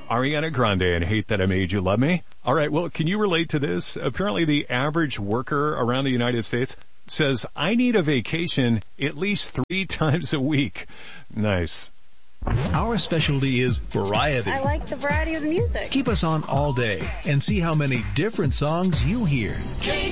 Ariana Grande and Hate That I Made You Love Me. All right, well, can you relate to this? Apparently the average worker around the United States says, I need a vacation at least 3 times a week. Nice. Our specialty is variety. I like the variety of the music. Keep us on all day and see how many different songs you hear.